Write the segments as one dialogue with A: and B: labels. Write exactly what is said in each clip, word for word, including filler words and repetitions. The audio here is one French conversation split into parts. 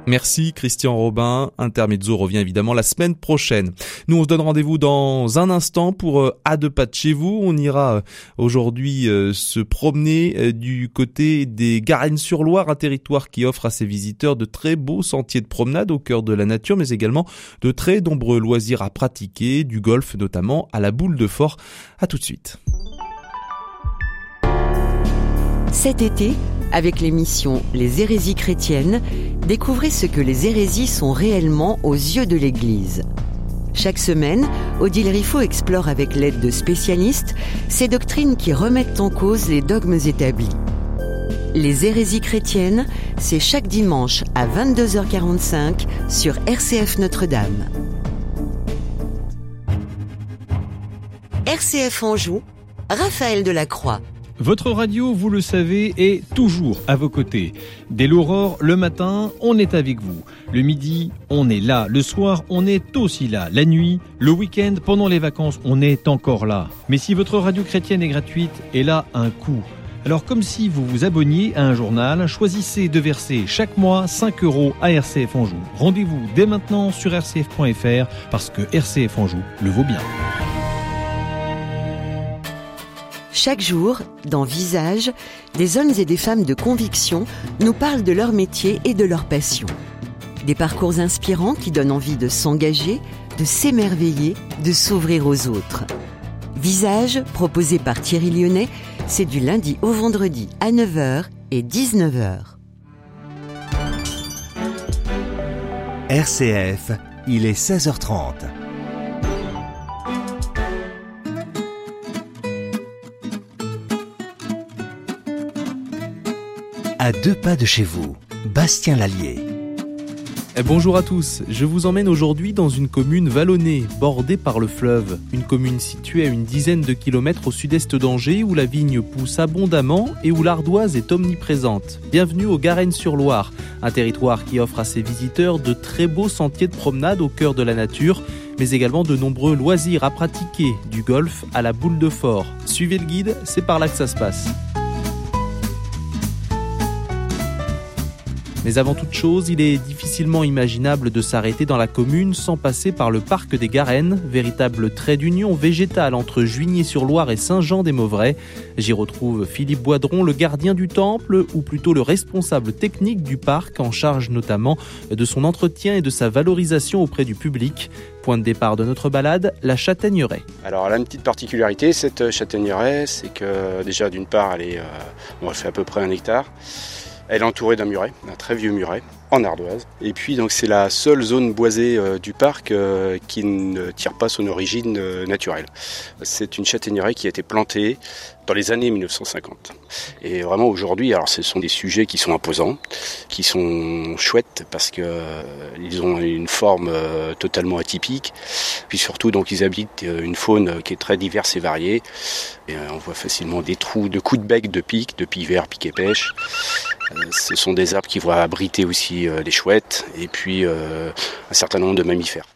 A: Merci Christian Robin. Intermezzo revient évidemment la semaine prochaine. Nous on se donne rendez-vous dans un instant pour euh, à deux pas de chez vous. On ira euh, aujourd'hui euh, se promener euh, du côté des Garennes-sur-Loire, un territoire qui offre à ses visiteurs de très beaux sentiers de promenade au cœur de la nature, mais également de très nombreux loisirs à pratiquer, du golf notamment à la Boule de Fort. À tout de suite.
B: Cet été, avec l'émission Les hérésies chrétiennes, découvrez ce que les hérésies sont réellement aux yeux de l'Église. Chaque semaine, Odile Riffaut explore avec l'aide de spécialistes ces doctrines qui remettent en cause les dogmes établis. Les hérésies chrétiennes, c'est chaque dimanche à vingt-deux heures quarante-cinq sur R C F Notre-Dame. R C F Anjou, Raphaël Delacroix.
C: Votre radio, vous le savez, est toujours à vos côtés. Dès l'aurore, le matin, on est avec vous. Le midi, on est là. Le soir, on est aussi là. La nuit, le week-end, pendant les vacances, on est encore là. Mais si votre radio chrétienne est gratuite, elle a un coût. Alors comme si vous vous abonniez à un journal, choisissez de verser chaque mois cinq euros à R C F Anjou. Rendez-vous dès maintenant sur r c f point f r parce que R C F Anjou le vaut bien.
B: Chaque jour, dans Visage, des hommes et des femmes de conviction nous parlent de leur métier et de leur passion. Des parcours inspirants qui donnent envie de s'engager, de s'émerveiller, de s'ouvrir aux autres. Visage, proposé par Thierry Lyonnais, c'est du lundi au vendredi à neuf heures et dix-neuf heures.
D: R C F, il est seize heures trente. À deux pas de chez vous, Bastien Lallier.
A: Bonjour à tous, je vous emmène aujourd'hui dans une commune vallonnée, bordée par le fleuve. Une commune située à une dizaine de kilomètres au sud-est d'Angers où la vigne pousse abondamment et où l'ardoise est omniprésente. Bienvenue aux Garennes-sur-Loire, un territoire qui offre à ses visiteurs de très beaux sentiers de promenade au cœur de la nature, mais également de nombreux loisirs à pratiquer, du golf à la Boule de Fort. Suivez le guide, c'est par là que ça se passe. Mais avant toute chose, il est difficilement imaginable de s'arrêter dans la commune sans passer par le parc des Garennes, véritable trait d'union végétale entre Juigné-sur-Loire et Saint-Jean-des-Mauvrais. J'y retrouve Philippe Boidron, le gardien du temple, ou plutôt le responsable technique du parc, en charge notamment de son entretien et de sa valorisation auprès du public. Point de départ de notre balade, la châtaigneraie.
E: Alors elle a une petite particularité, cette châtaigneraie, c'est que déjà d'une part, elle, est, euh, bon, elle fait à peu près un hectare. Elle est entourée d'un muret, d'un très vieux muret, en ardoise. Et puis donc c'est la seule zone boisée euh, du parc euh, qui ne tire pas son origine euh, naturelle. C'est une châtaigneraie qui a été plantée dans les années mille neuf cent cinquante. Et vraiment aujourd'hui, alors ce sont des sujets qui sont imposants, qui sont chouettes parce que euh, ils ont une forme euh, totalement atypique. Puis surtout donc ils habitent euh, une faune qui est très diverse et variée. Et euh, on voit facilement des trous de coups de bec de pique, de pivert, pique et pêche. Euh, ce sont des arbres qui vont abriter aussi euh, les chouettes et puis euh, un certain nombre de mammifères.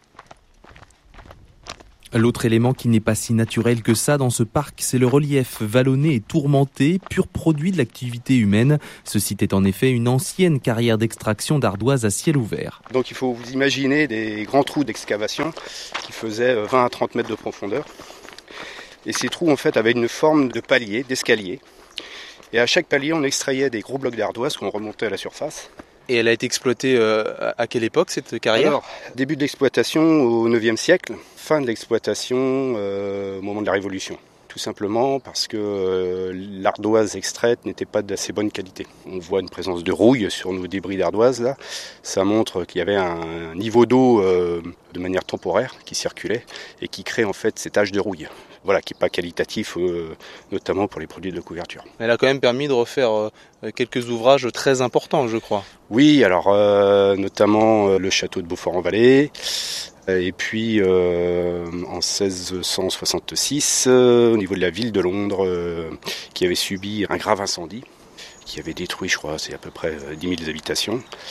A: L'autre élément qui n'est pas si naturel que ça dans ce parc, c'est le relief vallonné et tourmenté, pur produit de l'activité humaine. Ce site est en effet une ancienne carrière d'extraction d'ardoise à ciel ouvert.
E: Donc il faut vous imaginer des grands trous d'excavation qui faisaient vingt à trente mètres de profondeur. Et ces trous en fait avaient une forme de palier, d'escalier. Et à chaque palier, on extrayait des gros blocs d'ardoise qu'on remontait à la surface.
A: Et elle a été exploitée euh, à quelle époque, cette carrière ?
E: Alors, début de l'exploitation au neuvième siècle, fin de l'exploitation euh, au moment de la Révolution. Tout simplement parce que euh, l'ardoise extraite n'était pas d'assez bonne qualité. On voit une présence de rouille sur nos débris d'ardoise là. Ça montre qu'il y avait un niveau d'eau euh, de manière temporaire qui circulait et qui crée en fait ces taches de rouille. Voilà, qui n'est pas qualitatif, euh, notamment pour les produits de couverture.
A: Elle a quand même permis de refaire euh, quelques ouvrages très importants, je crois.
E: Oui, alors euh, notamment euh, le château de Beaufort-en-Vallée, et puis euh, en seize cent soixante-six, euh, au niveau de la ville de Londres, euh, qui avait subi un grave incendie, qui avait détruit, je crois, c'est à peu près dix mille habitations.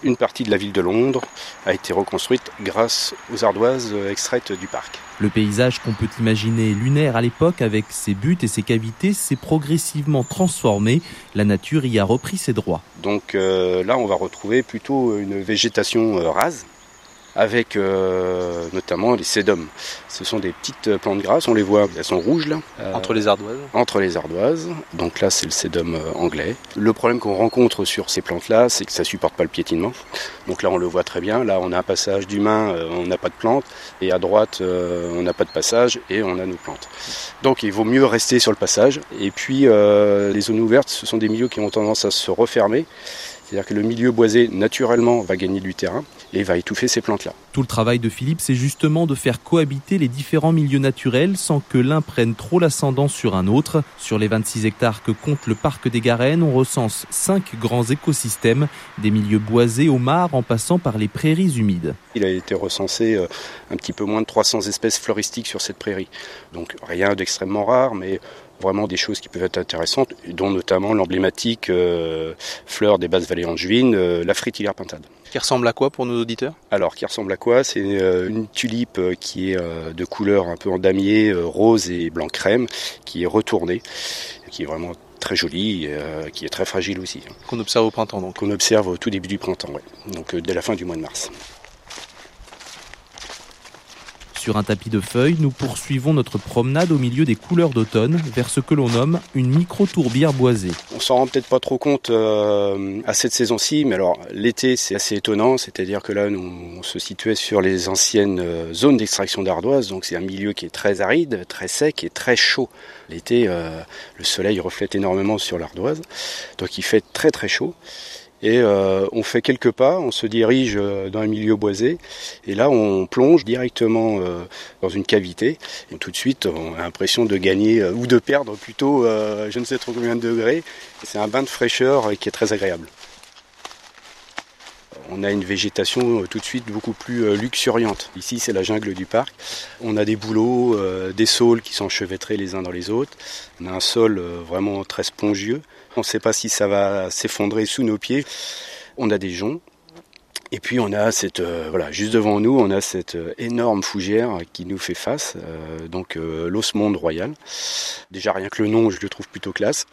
E: une partie de la ville de Londres a été reconstruite grâce aux ardoises extraites du parc.
A: Le paysage qu'on peut imaginer lunaire à l'époque avec ses buttes et ses cavités s'est progressivement transformé. La nature y a repris ses droits.
E: Donc euh, là, on va retrouver plutôt une végétation euh, rase, avec euh, notamment les sédums. Ce sont des petites plantes grasses, on les voit, elles sont rouges là.
A: Euh, entre les ardoises
E: Entre les ardoises, donc là c'est le sédum euh, anglais. Le problème qu'on rencontre sur ces plantes-là, c'est que ça ne supporte pas le piétinement. Donc là on le voit très bien, là on a un passage d'humain, euh, on n'a pas de plantes, et à droite euh, on n'a pas de passage et on a nos plantes. Donc il vaut mieux rester sur le passage, et puis euh, les zones ouvertes, ce sont des milieux qui ont tendance à se refermer. C'est-à-dire que le milieu boisé, naturellement, va gagner du terrain et va étouffer ces plantes-là.
A: Tout le travail de Philippe, c'est justement de faire cohabiter les différents milieux naturels sans que l'un prenne trop l'ascendant sur un autre. Sur les vingt-six hectares que compte le parc des Garennes, on recense cinq grands écosystèmes, des milieux boisés aux mares en passant par les prairies humides.
E: Il a été recensé un petit peu moins de trois cents espèces floristiques sur cette prairie. Donc rien d'extrêmement rare, mais vraiment des choses qui peuvent être intéressantes, dont notamment l'emblématique euh, fleur des basses vallées angevines, euh, la fritillère pintade.
A: Qui ressemble à quoi pour nos auditeurs ?
E: Alors, qui ressemble à quoi ? C'est euh, une tulipe qui est euh, de couleur un peu en damier, euh, rose et blanc crème, qui est retournée, qui est vraiment très jolie, euh, qui est très fragile aussi.
A: Qu'on observe au printemps donc ?
E: Qu'on observe au tout début du printemps, ouais. Donc euh, dès la fin du mois de mars.
A: Sur un tapis de feuilles, nous poursuivons notre promenade au milieu des couleurs d'automne vers ce que l'on nomme une micro-tourbière boisée.
E: On s'en rend peut-être pas trop compte euh, à cette saison-ci, mais alors l'été c'est assez étonnant, c'est-à-dire que là nous, on se situait sur les anciennes euh, zones d'extraction d'ardoise, donc c'est un milieu qui est très aride, très sec et très chaud. L'été, euh, le soleil reflète énormément sur l'ardoise, donc il fait très très chaud. Et euh, on fait quelques pas, on se dirige dans un milieu boisé, et là on plonge directement euh, dans une cavité. Et tout de suite, on a l'impression de gagner, euh, ou de perdre plutôt, euh, je ne sais trop combien de degrés. C'est un bain de fraîcheur qui est très agréable. On a une végétation tout de suite beaucoup plus luxuriante. Ici, c'est la jungle du parc. On a des bouleaux, euh, des saules qui sont enchevêtrés les uns dans les autres. On a un sol euh, vraiment très spongieux. On ne sait pas si ça va s'effondrer sous nos pieds. On a des joncs. Et puis on a cette, euh, voilà, juste devant nous, on a cette euh, énorme fougère qui nous fait face, euh, donc euh, l'osmonde royal. Déjà rien que le nom, je le trouve plutôt classe.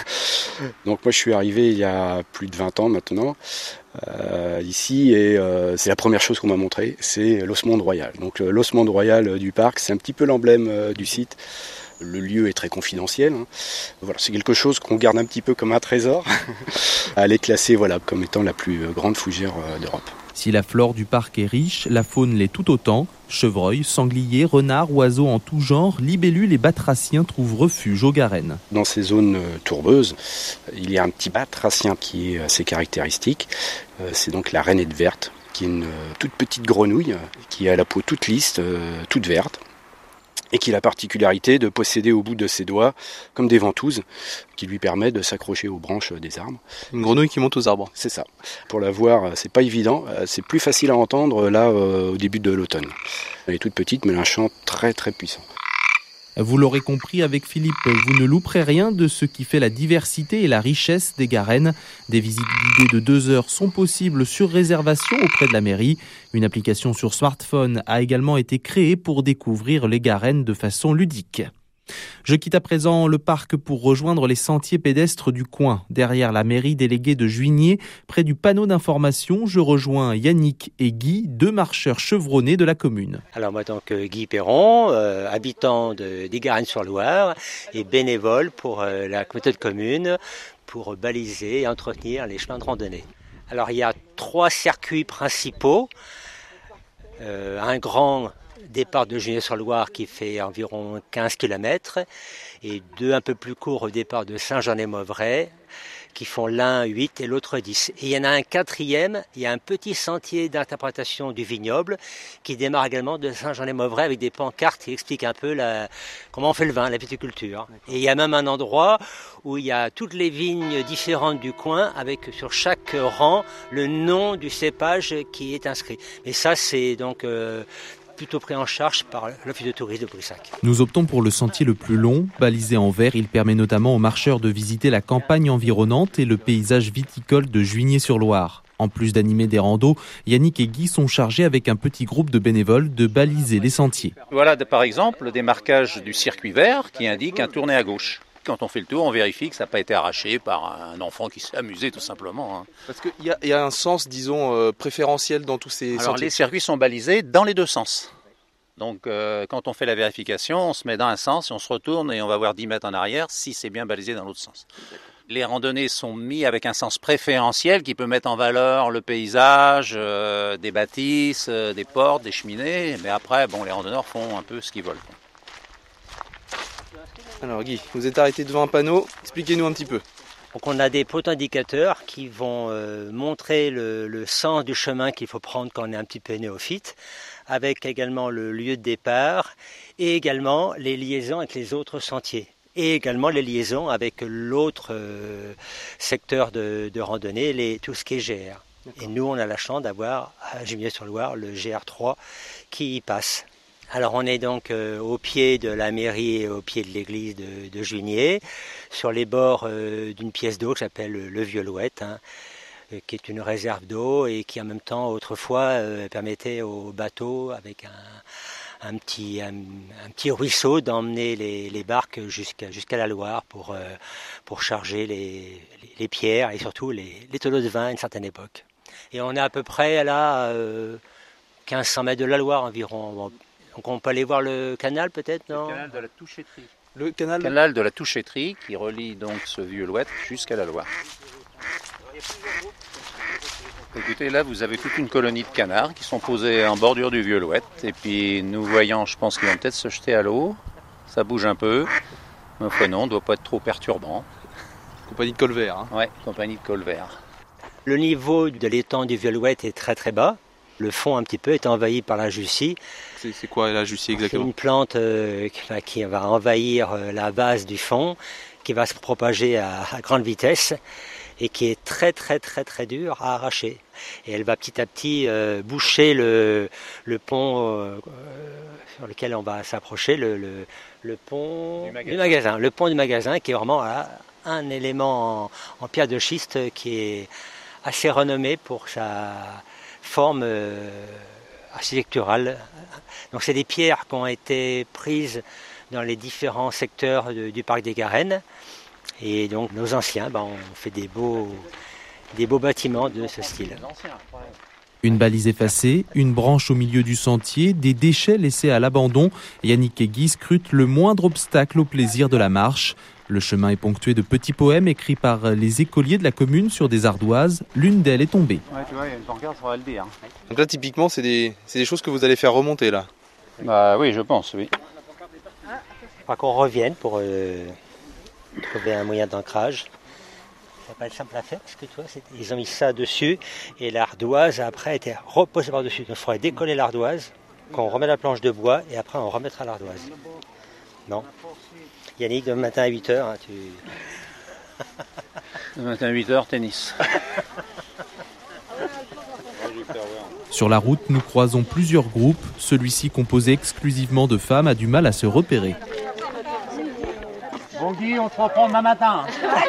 E: Donc moi je suis arrivé il y a plus de vingt ans maintenant, euh, ici, et euh, c'est la première chose qu'on m'a montré, c'est l'osmonde royal. Donc euh, l'osmonde royal du parc, c'est un petit peu l'emblème euh, du site. Le lieu est très confidentiel. Hein. Voilà, c'est quelque chose qu'on garde un petit peu comme un trésor. Elle est classée voilà, comme étant la plus grande fougère d'Europe.
A: Si la flore du parc est riche, la faune l'est tout autant. Chevreuils, sangliers, renards, oiseaux en tout genre, libellules et batraciens trouvent refuge aux Garennes.
E: Dans ces zones tourbeuses, il y a un petit batracien qui est assez caractéristique. C'est donc la rainette verte, qui est une toute petite grenouille qui a la peau toute lisse, toute verte, et qui a la particularité de posséder au bout de ses doigts comme des ventouses qui lui permettent de s'accrocher aux branches des arbres.
A: Une grenouille qui monte aux arbres.
E: C'est ça. Pour la voir, c'est pas évident, c'est plus facile à entendre là au début de l'automne. Elle est toute petite mais elle a un chant très très puissant.
A: Vous l'aurez compris avec Philippe, vous ne louperez rien de ce qui fait la diversité et la richesse des Garennes. Des visites guidées de deux heures sont possibles sur réservation auprès de la mairie. Une application sur smartphone a également été créée pour découvrir les Garennes de façon ludique. Je quitte à présent le parc pour rejoindre les sentiers pédestres du coin. Derrière la mairie déléguée de Juigné, près du panneau d'information, je rejoins Yannick et Guy, deux marcheurs chevronnés de la commune.
F: Alors moi donc Guy Perron, euh, habitant de, des Garennes-sur-Loire et bénévole pour euh, la communauté de communes pour baliser et entretenir les chemins de randonnée. Alors il y a trois circuits principaux, euh, un grand départ de Juigné-sur-Loire qui fait environ quinze kilomètres et deux un peu plus courts au départ de Saint-Jean-et-Mauvrais qui font l'un huit et l'autre dix. Et il y en a un quatrième, il y a un petit sentier d'interprétation du vignoble qui démarre également de Saint-Jean-et-Mauvrais avec des pancartes qui expliquent un peu la, comment on fait le vin, la viticulture. Et il y a même un endroit où il y a toutes les vignes différentes du coin avec sur chaque rang le nom du cépage qui est inscrit. Et ça c'est donc euh, plutôt pris en charge par l'Office de tourisme de Brissac.
A: Nous optons pour le sentier le plus long, balisé en vert. Il permet notamment aux marcheurs de visiter la campagne environnante et le paysage viticole de Juigné-sur-Loire. En plus d'animer des randos, Yannick et Guy sont chargés avec un petit groupe de bénévoles de baliser les sentiers.
G: Voilà par exemple des marquages du circuit vert qui indiquent un tourner à gauche. Quand on fait le tour, on vérifie que ça n'a pas été arraché par un enfant qui s'est amusé tout simplement.
H: Parce qu'il y a, y a un sens, disons, euh, préférentiel dans tous ces
G: Alors
H: sentiers.
G: les circuits sont balisés dans les deux sens. Donc euh, quand on fait la vérification, on se met dans un sens et on se retourne et on va voir dix mètres en arrière si c'est bien balisé dans l'autre sens. Les randonnées sont mises avec un sens préférentiel qui peut mettre en valeur le paysage, euh, des bâtisses, euh, des portes, des cheminées. Mais après, bon, les randonneurs font un peu ce qu'ils veulent.
H: Alors Guy, vous êtes arrêté devant un panneau, expliquez-nous un petit peu.
F: Donc on a des poteaux indicateurs qui vont euh, montrer le, le sens du chemin qu'il faut prendre quand on est un petit peu néophyte, avec également le lieu de départ et également les liaisons avec les autres sentiers. Et également les liaisons avec l'autre euh, secteur de, de randonnée, les, tout ce qui est G R. D'accord. Et nous, on a la chance d'avoir à Gimier-sur-Loire le G R trois qui y passe. Alors on est donc euh, au pied de la mairie et au pied de l'église de, de Junier, sur les bords euh, d'une pièce d'eau qui s'appelle le, le Vieux-Louette, hein, euh, qui est une réserve d'eau et qui en même temps autrefois euh, permettait aux bateaux avec un, un, petit, un, un petit ruisseau d'emmener les, les barques jusqu'à, jusqu'à la Loire pour, euh, pour charger les, les, les pierres et surtout les, les tonneaux de vin à une certaine époque. Et on est à peu près là euh, quinze cents mètres de la Loire environ. Donc on peut aller voir le canal peut-être, non ?
G: Le canal de la Touchetterie.
H: Le canal,
G: le canal de la Touchetterie qui relie donc ce Vieux-Louette jusqu'à la Loire. Écoutez, là vous avez toute une colonie de canards qui sont posés en bordure du Vieux-Louette. Et puis nous voyons, je pense qu'ils vont peut-être se jeter à l'eau. Ça bouge un peu. Mais enfin non, on ne doit pas être trop perturbant.
H: Compagnie de Colvert. Hein.
G: Oui, compagnie de Colvert.
F: Le niveau de l'étang du Vieux-Louette est très très bas. Le fond un petit peu est envahi par la Jussie.
H: C'est, c'est quoi la Jussie exactement ?
F: C'est une plante euh, qui va envahir euh, la base du fond, qui va se propager à, à grande vitesse et qui est très très très très dure à arracher. Et elle va petit à petit euh, boucher le, le pont euh, sur lequel on va s'approcher, le, le, le pont
G: du magasin.
F: du magasin. Le pont du magasin qui est vraiment voilà, un élément en, en pierre de schiste qui est assez renommé pour sa forme euh, architecturale. Donc c'est des pierres qui ont été prises dans les différents secteurs de, du parc des Garennes. Et donc nos anciens ben, ont fait des beaux, des beaux bâtiments de ce style.
A: Une balise effacée, une branche au milieu du sentier, des déchets laissés à l'abandon. Yannick et Guy scrutent le moindre obstacle au plaisir de la marche. Le chemin est ponctué de petits poèmes écrits par les écoliers de la commune sur des ardoises. L'une d'elles est tombée.
G: Ouais, tu vois, il y a une pancarte sur L D. Hein.
H: Donc là, typiquement, c'est des, c'est des choses que vous allez faire remonter là.
G: Bah oui, je pense, oui.
F: Il faudra qu'on revienne pour euh, trouver un moyen d'ancrage. Ça va pas être simple à faire parce que tu vois, c'est, ils ont mis ça dessus et l'ardoise après a été reposée par-dessus. Donc il faudrait décoller l'ardoise, qu'on remet la planche de bois et après on remettra l'ardoise. Non. Yannick, demain matin à huit heures, hein, tu...
G: Demain matin à huit heures, tennis.
A: Sur la route, nous croisons plusieurs groupes. Celui-ci, composé exclusivement de femmes, a du mal à se repérer.
I: Bon Guy, on se reprend demain matin.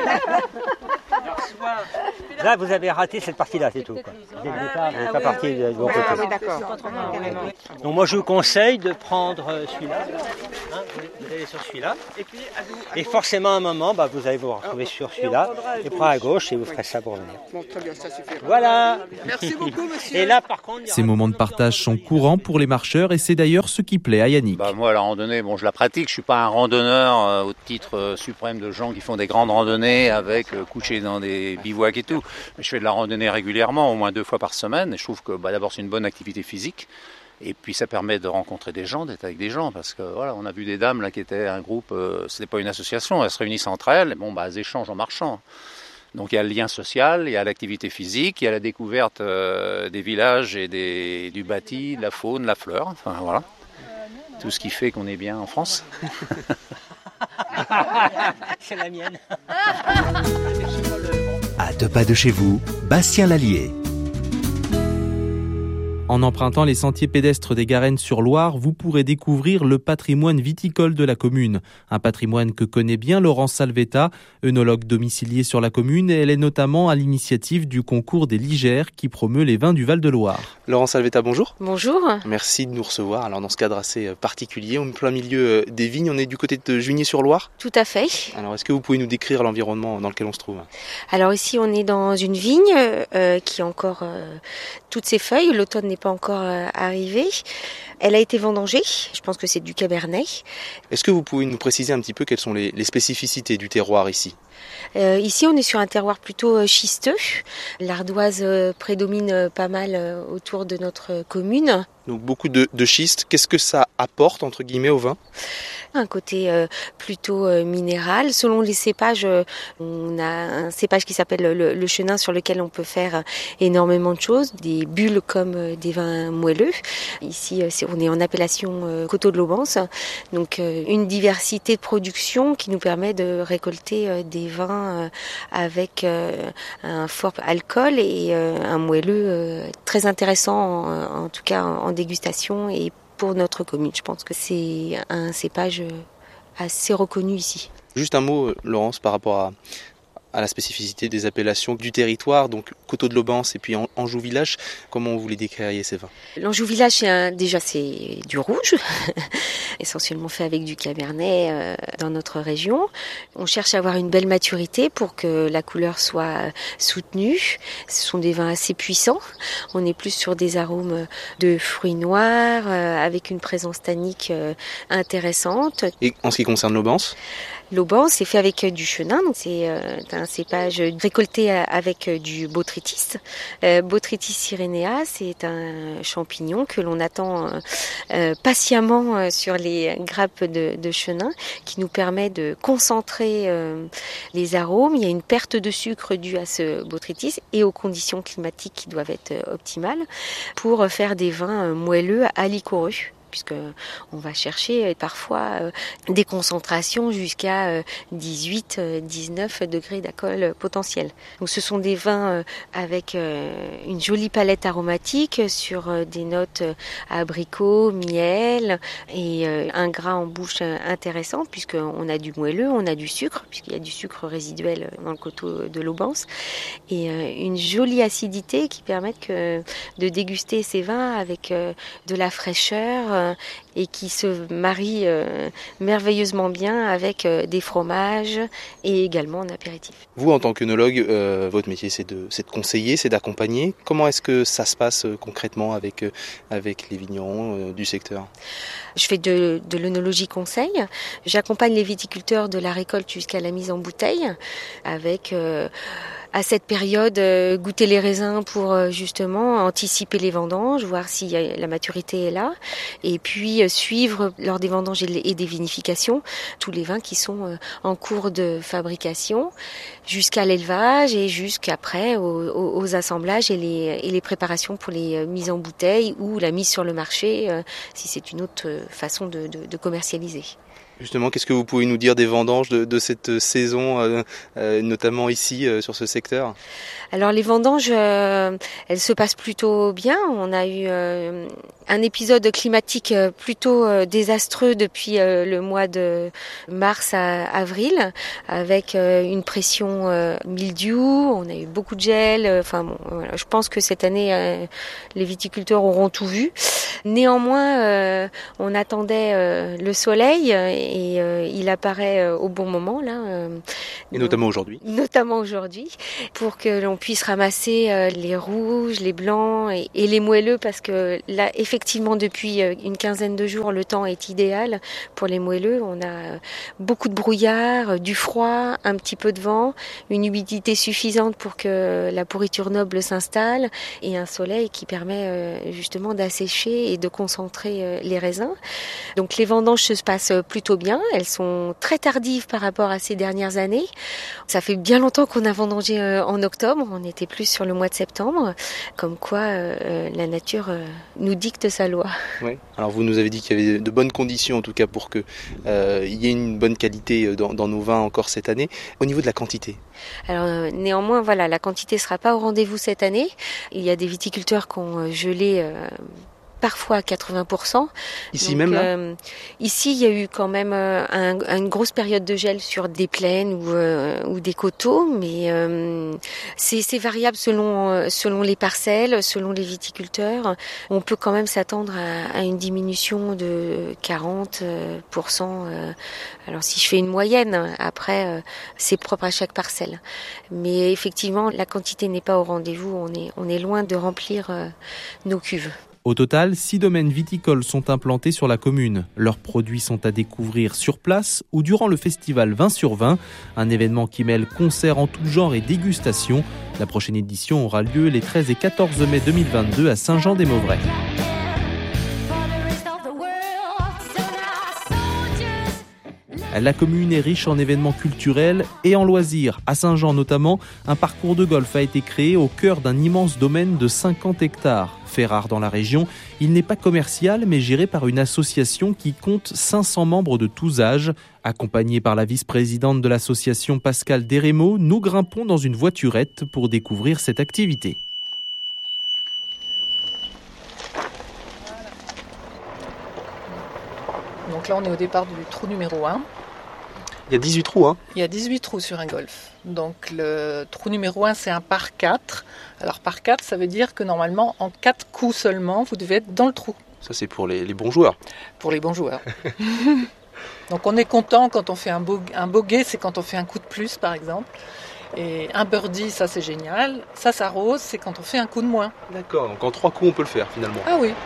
F: Là, vous avez raté cette partie-là, c'est tout. Quoi. Dès le départ, vous n'êtes pas parti de bon côté.
I: Ah oui, d'accord.
F: Donc moi, je vous conseille de prendre celui-là. Hein, vous allez sur celui-là. Et forcément, à un moment, bah, vous allez vous retrouver sur celui-là. Et prends à gauche et vous ferez ça pour venir.
I: Bon, très bien, ça suffit.
F: Voilà.
I: Merci beaucoup, monsieur.
F: Et là, par contre...
A: Ces moments de partage sont courants pour les marcheurs et c'est d'ailleurs ce qui plaît à Yannick.
G: Bah, moi, la randonnée, bon, je la pratique. Je ne suis pas un randonneur euh, au titre euh, suprême de gens qui font des grandes randonnées avec euh, coucher dans des bivouacs et tout. Mais je fais de la randonnée régulièrement, au moins deux fois par semaine. Et je trouve que bah, d'abord, c'est une bonne activité physique. Et puis ça permet de rencontrer des gens, d'être avec des gens, parce que voilà, on a vu des dames là qui étaient un groupe, euh, ce n'est pas une association, elles se réunissent entre elles, et bon, bah, elles échangent en marchant. Donc il y a le lien social, il y a l'activité physique, il y a la découverte euh, des villages et des, du bâti, de la faune, la fleur, enfin voilà, tout ce qui fait qu'on est bien en France.
F: C'est la mienne.
D: À deux pas de chez vous, Bastien Lallier.
A: En empruntant les sentiers pédestres des Garennes-sur-Loire, vous pourrez découvrir le patrimoine viticole de la commune. Un patrimoine que connaît bien Laurence Salvetta, œnologue domiciliée sur la commune, et elle est notamment à l'initiative du concours des Ligères qui promeut les vins du Val-de-Loire.
H: Laurence Salvetta, bonjour.
J: Bonjour.
H: Merci de nous recevoir. Alors dans ce cadre assez particulier, en plein milieu des vignes, on est du côté de Junier-sur-Loire.
J: Tout à fait.
H: Alors est-ce que vous pouvez nous décrire l'environnement dans lequel on se trouve ?
J: Alors ici on est dans une vigne euh, qui a encore euh, toutes ses feuilles. L'automne n'est pas encore euh, arrivé. Elle a été vendangée. Je pense que c'est du cabernet.
H: Est-ce que vous pouvez nous préciser un petit peu quelles sont les, les spécificités du terroir ici ?
J: Euh, ici, on est sur un terroir plutôt euh, schisteux. L'ardoise euh, prédomine euh, pas mal euh, autour de notre euh, commune.
H: Donc beaucoup de, de schiste. Qu'est-ce que ça apporte, entre guillemets, au vin ?
J: Un côté euh, plutôt euh, minéral. Selon les cépages, euh, on a un cépage qui s'appelle le, le chenin sur lequel on peut faire énormément de choses. Des bulles comme euh, des vins moelleux. Ici, euh, c'est, on est en appellation euh, Coteaux de l'Aubance. Donc euh, une diversité de production qui nous permet de récolter euh, des vins euh, avec euh, un fort alcool et euh, un moelleux euh, très intéressant, en, en tout cas en, en dégustation et pour notre commune. Je pense que c'est un cépage assez reconnu ici.
H: Juste un mot, Laurence, par rapport à, à la spécificité des appellations du territoire, donc Coteaux de l'Aubance et puis Anjou Village. Comment vous les décririez, ces vins ?
J: L'Anjou Village, c'est un, déjà c'est du rouge, essentiellement fait avec du cabernet euh, dans notre région. On cherche à avoir une belle maturité pour que la couleur soit soutenue. Ce sont des vins assez puissants. On est plus sur des arômes de fruits noirs euh, avec une présence tannique euh, intéressante.
H: Et en ce qui concerne l'Aubance ?
J: L'Aubance, c'est fait avec du chenin, donc c'est euh, un cépage récolté avec du botrytis. Euh, Botrytis cyrenea, c'est un champignon que l'on attend euh, patiemment sur les grappes de, de chenin, qui nous permet de concentrer euh, les arômes. Il y a une perte de sucre due à ce botrytis et aux conditions climatiques qui doivent être optimales pour faire des vins moelleux à liquoreux, puisque on va chercher parfois des concentrations jusqu'à dix-huit à dix-neuf degrés d'alcool potentiel. Donc ce sont des vins avec une jolie palette aromatique sur des notes abricot, miel et un gras en bouche intéressant, puisqu'on a du moelleux, on a du sucre, puisqu'il y a du sucre résiduel dans le coteau de l'Aubance, et une jolie acidité qui permet que de déguster ces vins avec de la fraîcheur et qui se marie euh, merveilleusement bien avec euh, des fromages et également en apéritif.
H: Vous, en tant qu'œnologue, euh, votre métier c'est de, c'est de conseiller, c'est d'accompagner. Comment est-ce que ça se passe euh, concrètement avec, euh, avec les vignerons euh, du secteur ?
J: Je fais de, de l'œnologie conseil. J'accompagne les viticulteurs de la récolte jusqu'à la mise en bouteille avec... Euh, à cette période, euh, goûter les raisins pour euh, justement anticiper les vendanges, voir si euh, la maturité est là, et puis euh, suivre lors des vendanges et, et des vinifications tous les vins qui sont euh, en cours de fabrication, jusqu'à l'élevage et jusqu'après aux, aux, aux assemblages et les, et les préparations pour les euh, mises en bouteille ou la mise sur le marché, euh, si c'est une autre euh, façon de, de, de commercialiser.
H: Justement, qu'est-ce que vous pouvez nous dire des vendanges de, de cette saison, euh, euh, notamment ici, euh, sur ce secteur ?
J: Alors les vendanges, euh, elles se passent plutôt bien. On a eu euh, un épisode climatique plutôt euh, désastreux depuis euh, le mois de mars à avril, avec euh, une pression euh, mildiou. On a eu beaucoup de gel. Enfin bon, voilà. Je pense que cette année, euh, les viticulteurs auront tout vu. Néanmoins, euh, on attendait euh, le soleil et euh, il apparaît euh, au bon moment là. Euh,
H: et notamment aujourd'hui.
J: Notamment aujourd'hui, pour que l'on puisse ramasser euh, les rouges, les blancs et, et les moelleux, parce que là, effectivement, depuis euh, une quinzaine de jours, le temps est idéal pour les moelleux. On a euh, beaucoup de brouillard, euh, du froid, un petit peu de vent, une humidité suffisante pour que la pourriture noble s'installe et un soleil qui permet euh, justement d'assécher et de concentrer euh, les raisins. Donc les vendanges se passent plutôt bien. Elles sont très tardives par rapport à ces dernières années. Ça fait bien longtemps qu'on a vendangé euh, en octobre. On était plus sur le mois de septembre. Comme quoi, euh, la nature euh, nous dicte sa loi.
H: Oui. Alors vous nous avez dit qu'il y avait de bonnes conditions en tout cas pour qu'il euh, y ait une bonne qualité dans, dans nos vins encore cette année. Au niveau de la quantité?
J: Alors euh, néanmoins, voilà, la quantité ne sera pas au rendez-vous cette année. Il y a des viticulteurs qui ont gelé euh, parfois à quatre-vingts pour cent.
H: Ici
J: Donc,
H: même là
J: euh, Ici, il y a eu quand même euh, un, une grosse période de gel sur des plaines ou, euh, ou des coteaux, mais euh, c'est, c'est variable selon, euh, selon les parcelles, selon les viticulteurs. On peut quand même s'attendre à, à une diminution de quarante pour cent. Euh, alors si je fais une moyenne, après, euh, c'est propre à chaque parcelle. Mais effectivement, la quantité n'est pas au rendez-vous. On est, on est loin de remplir euh, nos cuves.
A: Au total, six domaines viticoles sont implantés sur la commune. Leurs produits sont à découvrir sur place ou durant le festival vingt sur vingt, un événement qui mêle concerts en tout genre et dégustation. La prochaine édition aura lieu les treize et quatorze mai deux mille vingt-deux à Saint-Jean-des-Mauvrais. La commune est riche en événements culturels et en loisirs. À Saint-Jean notamment, un parcours de golf a été créé au cœur d'un immense domaine de cinquante hectares. Fait rare dans la région, il n'est pas commercial mais géré par une association qui compte cinq cents membres de tous âges. Accompagnés par la vice-présidente de l'association Pascale Desrémeaux, nous grimpons dans une voiturette pour découvrir cette activité.
K: Donc là, on est au départ du trou numéro un.
H: Il y a dix-huit trous, hein?
K: Il y a dix-huit trous sur un golf. Donc le trou numéro un, c'est un par quatre. Alors par quatre, ça veut dire que normalement, en quatre coups seulement, vous devez être dans le trou.
H: Ça, c'est pour les, les bons joueurs.
K: Pour les bons joueurs. Donc on est content quand on fait un, bo- un bogey, c'est quand on fait un coup de plus, par exemple. Et un birdie, ça c'est génial. Ça, ça rose, c'est quand on fait un coup de moins.
H: D'accord, donc en trois coups, on peut le faire finalement.
K: Ah oui.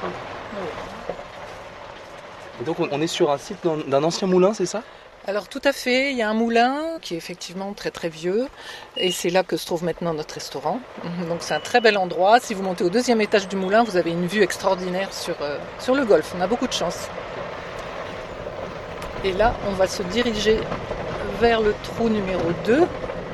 H: Et donc on est sur un site d'un, d'un ancien moulin, c'est ça?
K: Alors tout à fait, il y a un moulin qui est effectivement très très vieux et c'est là que se trouve maintenant notre restaurant. Donc c'est un très bel endroit. Si vous montez au deuxième étage du moulin, vous avez une vue extraordinaire sur, euh, sur le golfe. On a beaucoup de chance. Et là, on va se diriger vers le trou numéro deux.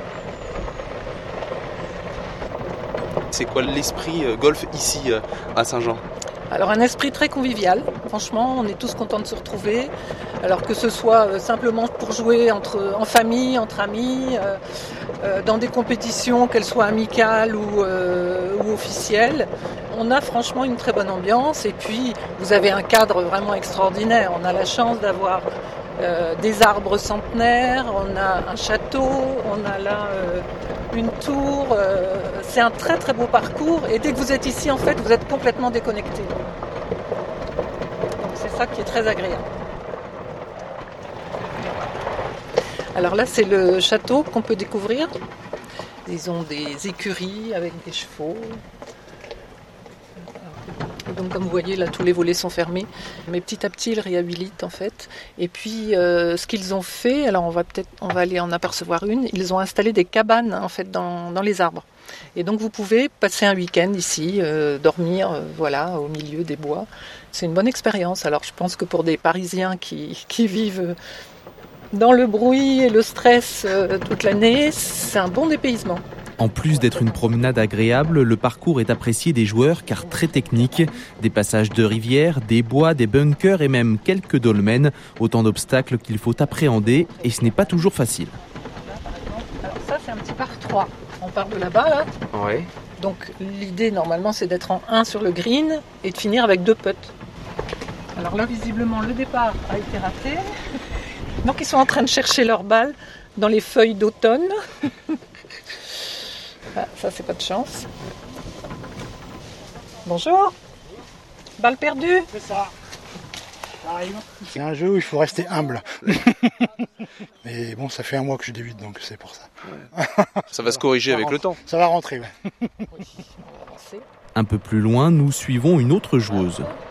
H: C'est quoi l'esprit euh, golf ici euh, à Saint-Jean?
K: Alors un esprit très convivial, franchement, on est tous contents de se retrouver. Alors que ce soit euh, simplement pour jouer entre, en famille, entre amis, euh, euh, dans des compétitions, qu'elles soient amicales ou, euh, ou officielles. On a franchement une très bonne ambiance et puis vous avez un cadre vraiment extraordinaire. On a la chance d'avoir euh, des arbres centenaires, on a un château, on a là euh, une tour. Euh, c'est un très très beau parcours et dès que vous êtes ici, en fait, vous êtes complètement déconnecté. Donc c'est ça qui est très agréable. Alors là, c'est le château qu'on peut découvrir. Ils ont des écuries avec des chevaux. Et donc comme vous voyez, là, tous les volets sont fermés. Mais petit à petit, ils réhabilitent en fait. Et puis, euh, ce qu'ils ont fait, alors on va peut-être, on va aller en apercevoir une. Ils ont installé des cabanes en fait dans, dans les arbres. Et donc vous pouvez passer un week-end ici, euh, dormir, euh, voilà, au milieu des bois. C'est une bonne expérience. Alors je pense que pour des Parisiens qui, qui vivent dans le bruit et le stress euh, toute l'année, c'est un bon dépaysement.
A: En plus d'être une promenade agréable, le parcours est apprécié des joueurs car très technique. Des passages de rivières, des bois, des bunkers et même quelques dolmens. Autant d'obstacles qu'il faut appréhender et ce n'est pas toujours facile.
K: Alors ça, c'est un petit par trois. On part de là-bas, là.
H: Ouais.
K: Donc l'idée, normalement, c'est d'être en un sur le green et de finir avec deux putts. Alors là, visiblement, le départ a été raté. Donc ils sont en train de chercher leur balle dans les feuilles d'automne. Ah, ça, c'est pas de chance. Bonjour. Balle perdue.
L: C'est ça. Ça arrive. C'est un jeu où il faut rester humble. Mais bon, ça fait un mois que je débute, donc c'est pour ça.
H: Ouais. Ça va se corriger avec le temps.
L: Ça va rentrer, ouais.
A: Un peu plus loin, nous suivons une autre joueuse.